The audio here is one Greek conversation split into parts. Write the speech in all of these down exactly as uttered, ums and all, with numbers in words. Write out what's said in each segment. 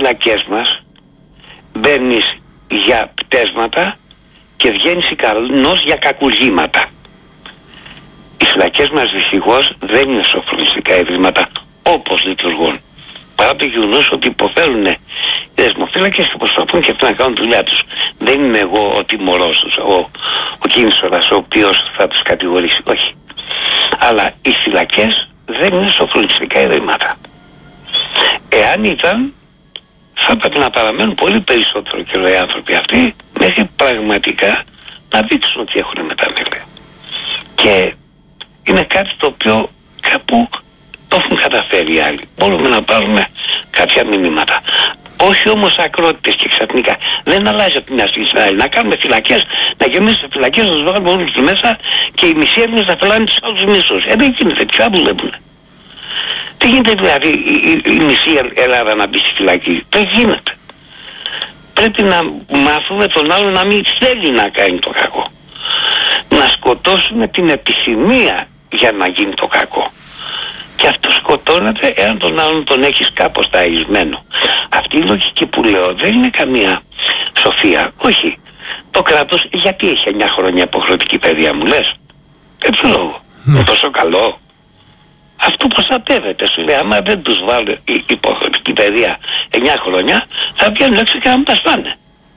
φυλακές μας μπαίνεις για πτέσματα και βγαίνεις ικανός για κακουργήματα. Οι φυλακές μας δυστυχώς δεν είναι σοφρονιστικά ιδρύματα όπως λειτουργούν. Παρά το γεγονός ότι υποφέρουν οι δεσμοφύλακες και προσπαθούν και αυτοί να κάνουν δουλειά τους. Δεν είμαι εγώ ο τιμωρός τους, ο, ο κίνησορας ο οποίος θα τους κατηγορήσει. Όχι. Αλλά οι φυλακές δεν είναι σοφρονιστικά ιδρύματα. Εάν ήταν, θα πρέπει να παραμένουν πολύ περισσότερο καιρό οι άνθρωποι αυτοί μέχρι πραγματικά να δείξουν ότι έχουν μεταμέλεια. Και είναι κάτι το οποίο κάπου το έχουν καταφέρει οι άλλοι. Μπορούμε να πάρουμε κάποια μηνύματα. Όχι όμως ακρότητες και ξαφνικά. Δεν αλλάζει από τη μια στιγμή στην άλλη. Να κάνουμε φυλακές, να γεμίσουμε φυλακές, να τους βάλουμε όλους τους μέσα και οι μισοί Έλληνες να φυλάνε τους άλλους μισούς. Ε, δεν γίνεται, ποια δουλεύουνε. Δεν γίνεται δηλαδή η, η, η μισή Ελλάδα να μπει στη φυλακή. Δεν γίνεται. Πρέπει να μάθουμε τον άλλο να μην θέλει να κάνει το κακό. Να σκοτώσουμε την επιθυμία για να γίνει το κακό. Και αυτό σκοτώνεται εάν τον άλλον τον έχεις κάπως ταΐσμένο. Αυτή η λογική που λέω δεν είναι καμία σοφία. Όχι. Το κράτος γιατί έχει εννιά χρόνια υποχρεωτική παιδεία μου λες. Δεν του λόγο. Είναι τόσο καλό. Αυτό προστατεύεται. Σου λέει άμα δεν τους βάλω η υποχρεωτική παιδεία εννιά χρόνια θα βγαίνουν έξω και να μην τα σπάνε.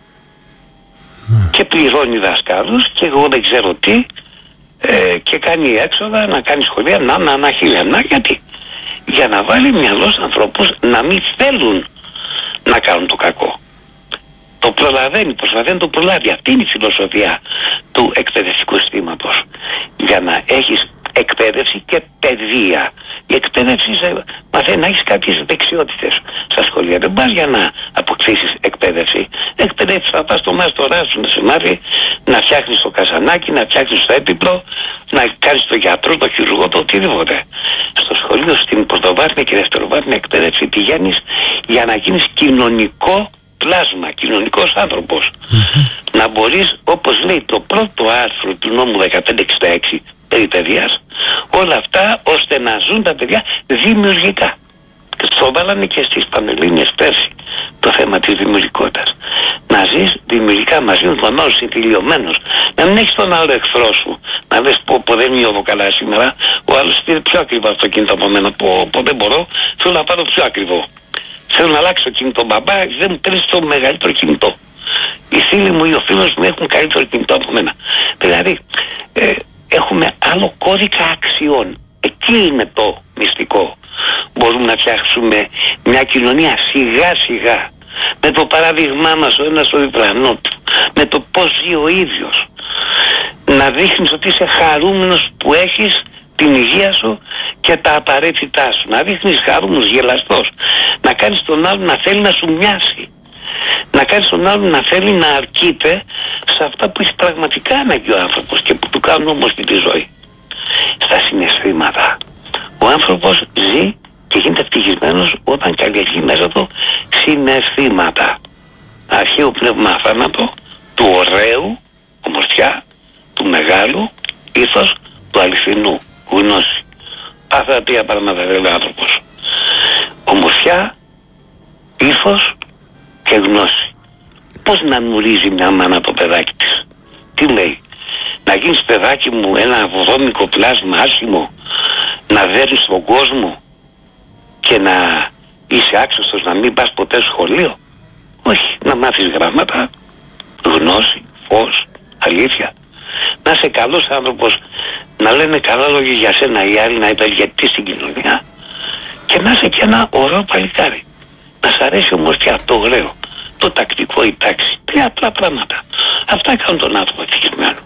Mm. Και πληρώνει δασκάλους και εγώ δεν ξέρω τι ε, και κάνει έξοδα να κάνει σχολεία να να να χίλια να γιατί. Για να βάλει μυαλό στους ανθρώπους να μην θέλουν να κάνουν το κακό. Το προλαβαίνει, προσπαθεί να το προλάβει. Αυτή είναι η φιλοσοφία του εκπαιδευτικού συστήματος. Για να έχεις εκπαίδευση και παιδεία. Η εκπαίδευση σε μαθαίνει να έχεις κάποιες δεξιότητες στα σχολεία. Δεν πας για να αποκτήσεις εκπαίδευση. Εκπαίδευση θα πας στο μάστορά σου να σε μάθει να φτιάχνεις το καζανάκι, να φτιάχνεις το έπιπλο, να κάνεις το γιατρό, το χειρουργό, το οτιδήποτε. Στο σχολείο στην πρωτοβάθμια και δευτεροβάθμια εκπαίδευση πηγαίνεις για να γίνεις κοινωνικό πλάσμα, κοινωνικός άνθρωπος. Mm-hmm. Να μπορείς, όπως λέει το πρώτο άρθρο του νόμου δεκαπέντε εξήντα έξι περί παιδείας, όλα αυτά ώστε να ζουν τα παιδιά δημιουργικά. Και το βάλανε και στις Πανελλήνιες πέρσι το θέμα της δημιουργικότητας. Να ζεις δημιουργικά μαζί με τον άλλο συμφιλιωμένος. Να μην έχεις τον άλλο εχθρό σου. Να λες πω, πω δεν νιώθω καλά σήμερα. Ο άλλος πήρε πιο ακριβό αυτοκίνητο από μένα. Πω, πω δεν μπορώ. Θέλω να πάρω πιο ακριβό. Θέλω να αλλάξω κινητό. Μπαμπά δεν μου παίρνεις το μεγαλύτερο κινητό. Οι φίλοι μου ή ο φίλος μου έχουν καλύτερο κινητό από μένα. Δηλαδή ε, έχουμε άλλο κώδικα αξιών. Εκεί είναι το μυστικό. Μπορούμε να φτιάξουμε μια κοινωνία σιγά σιγά με το παράδειγμά μας ο ένας στο διπλανό του, με το πώς ζει ο ίδιος, να δείχνεις ότι είσαι χαρούμενος που έχεις την υγεία σου και τα απαραίτητά σου, να δείχνεις χαρούμενος, γελαστός, να κάνεις τον άλλον να θέλει να σου μοιάσει, να κάνεις τον άλλον να θέλει να αρκείται σε αυτά που έχει πραγματικά ανάγκη ο άνθρωπος και που του κάνουν όμως και τη ζωή, στα συναισθήματα. Ο άνθρωπος ζει και γίνεται ευτυχισμένος όταν καλλιεργεί μέσα του συναισθήματα. Αρχαίο πνεύμα θάνατο, του ωραίου, ομορφιά, του μεγάλου, ήθος, του αληθινού, γνώση. Αυτά τα τρία πράγματα θέλει ο άνθρωπος. Ομορφιά, ήθος και γνώση. Πώς να νουρίζει μια μάνα το παιδάκι της. Τι λέει. Να γίνεις παιδάκι μου ένα βρώμικο πλάσμα άσχημο, να δέρνεις τον κόσμο και να είσαι άξιστος να μην πας ποτέ σχολείο. Όχι, να μάθεις γράμματα, γνώση, φως, αλήθεια. Να είσαι καλός άνθρωπος, να λένε καλά λόγια για σένα οι άλλοι, να υπεργετείς στην κοινωνία και να είσαι και ένα ωραίο παλικάρι. Να σ' αρέσει ομορφιά, το ωραίο, το τακτικό, η τάξη. Τρία απλά πράγματα. Αυτά κάνουν τον άνθρωπο ευτυχισμένο.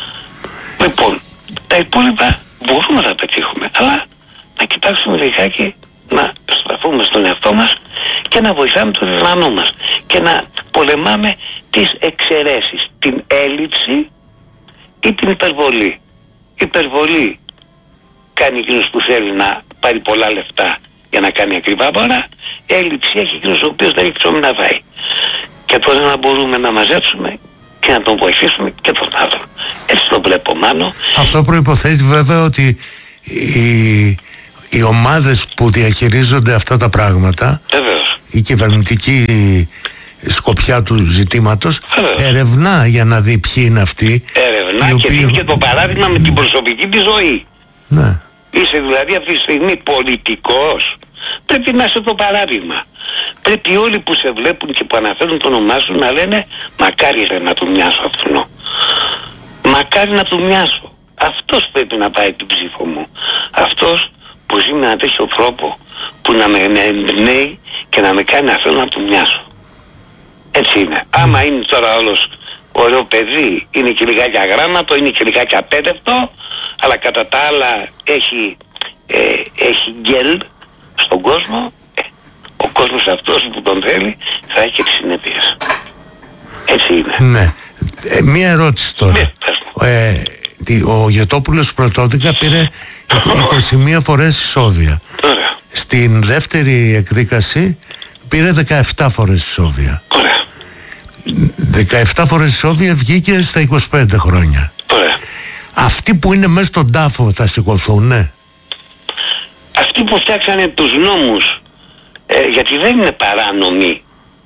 Λοιπόν, τα υπόλοιπα μπορούμε να τα πετύχουμε, αλλά να κοιτάξουμε λιγάκι, να στραφούμε στον εαυτό μας και να βοηθάμε το διπλανό μας και να πολεμάμε τις εξαιρέσεις, την έλλειψη ή την υπερβολή. Υπερβολή κάνει εκείνος που θέλει να πάρει πολλά λεφτά για να κάνει ακριβά δώρα, έλλειψη έχει εκείνος ο οποίος δεν έχει ψωμί να φάει. Και τώρα να μπορούμε να μαζέψουμε και να τον βοηθήσουμε και τον άλλο. Έτσι τον βλέπω μάνο. Αυτό προϋποθέτει βέβαια ότι οι, οι ομάδες που διαχειρίζονται αυτά τα πράγματα βεβαίως η κυβερνητική σκοπιά του ζητήματος, Βεβαίως. ερευνά για να δει ποιοι είναι αυτοί. Ερευνά και οποίοι... δίνει και το παράδειγμα με την προσωπική της ζωή. Ναι. Είσαι δηλαδή αυτή τη στιγμή πολιτικός, πρέπει να είσαι το παράδειγμα. Πρέπει όλοι που σε βλέπουν και που αναφέρουν το όνομά σου να λένε μακάρι ρε να του μοιάσω αυτόν. Μακάρι να του μοιάσω. Αυτός πρέπει να πάει την ψήφο μου. Αυτός που ζει με ένα τέτοιο τρόπο που να με εμπνέει και να με κάνει να θέλω να του μοιάσω. Έτσι είναι. Άμα είναι τώρα όλος ωραίο παιδί, είναι και λιγάκι αγράμματο, είναι και λιγάκι απέδευτο, αλλά κατά τα άλλα έχει, ε, έχει γκέλ στον κόσμο, ε, ο κόσμος αυτός που τον θέλει θα έχει και τις συνέπειες. Έτσι είναι. Ναι. Ε, μία ερώτηση τώρα. Ναι, ε, τι, ο Γετόπουλος πρωτόδικα πήρε είκοσι μία φορές ισόβια. Ωραία. Στην δεύτερη εκδίκαση πήρε δεκαεπτά φορές ισόβια. Ωραία. δεκαεπτά φορές ισόβια βγήκε στα είκοσι πέντε χρόνια. Ωραία. Αυτοί που είναι μέσα στον τάφο θα σηκωθούνε? Αυτοί που φτιάξανε τους νόμους, ε, γιατί δεν είναι παράνομοι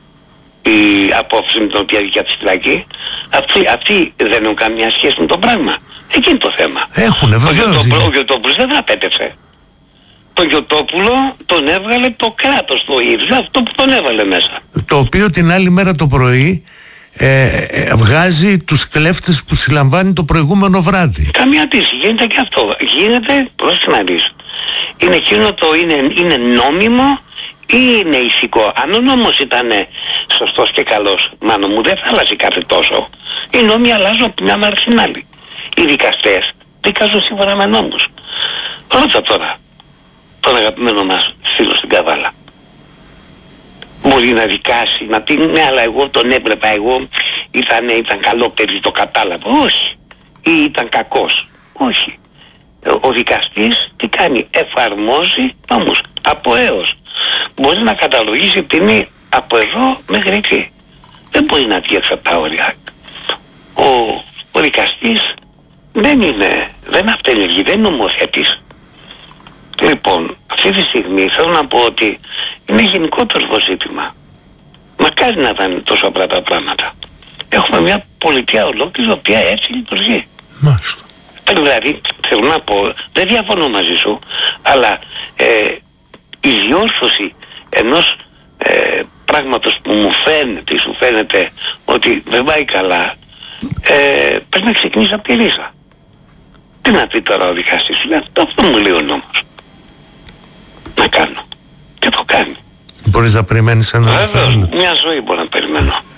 η απόφαση με την οποία βγήκε τη φυλακή, αυτοί, αυτοί δεν έχουν καμία σχέση με το πράγμα. Εκεί είναι το θέμα. Έχουνε βεβαίως. Ο Γιωτόπουλος δεν απέτεψε. Το Γιωτόπουλο τον έβγαλε το κράτος το ίδιο, αυτό που τον έβαλε μέσα. Το οποίο την άλλη μέρα το πρωί ε, ε, βγάζει τους κλέφτες που συλλαμβάνει το προηγούμενο βράδυ. Καμία τύση, γίνεται και αυτό. Γίνεται, πρόσεχε να δεις. Είναι εκείνο το είναι, είναι νόμιμο ή είναι ηθικό. Αν ο νόμος ήταν σωστός και καλός, μάνο μου, δεν θα αλλάζει κάτι τόσο. Οι νόμοι αλλάζουν από μια μέρα στην άλλη. Οι δικαστές δικάζουν σύμφωνα με νόμους. Ρώτα τώρα τον αγαπημένο μας φίλο στην Καβάλα. Μπορεί να δικάσει, να πει ναι αλλά εγώ τον έβλεπα, εγώ ήταν, ήταν καλό παιδί, το κατάλαβα. Όχι. Ή ήταν κακός. Όχι. Ο δικαστής τι κάνει? Εφαρμόζει νόμους. Από έως. Μπορεί να καταλογίσει ποινή από εδώ μέχρι εκεί. Δεν μπορεί να βγει από τα όρια. Ο, ο δικαστής δεν είναι, δεν αυτελεγεί, δεν είναι νομοθέτης. Λοιπόν, αυτή τη στιγμή θέλω να πω ότι είναι γενικότερο ζήτημα. Μακάρι να ήταν τόσο απλά τα πράγματα. Έχουμε μια πολιτεία ολόκληρη, η οποία έτσι λειτουργεί. Μάλιστα. Δηλαδή, θέλω να πω, δεν διαφωνώ μαζί σου, αλλά ε, η διόρθωση ενός ε, πράγματος που μου φαίνεται, σου φαίνεται ότι δεν πάει καλά, ε, πρέπει να ξεκινήσει από τη ρίζα. Τι να πει τώρα ο δικαστής σου? Αυτό, αυτό μου λέει ο νόμος. Να κάνω. Και το κάνει. Μπορείς να περιμένεις ένα Βεβαίως, μια ζωή μπορώ να περιμένω.